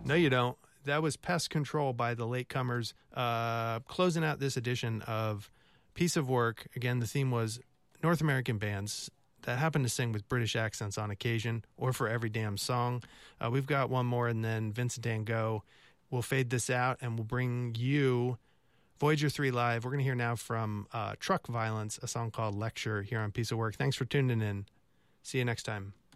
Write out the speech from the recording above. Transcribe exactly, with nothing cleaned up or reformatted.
No, you don't. That was Pest Control by the Latecomers, uh, closing out this edition of Piece of Work. Again, the theme was North American bands that happen to sing with British accents on occasion or for every damn song. Uh, we've got one more, and then Vincent Van Gogh. We'll fade this out, and we'll bring you Voyager three Live. We're going to hear now from uh, Truck Violence, a song called Lecture here on Piece of Work. Thanks for tuning in. See you next time.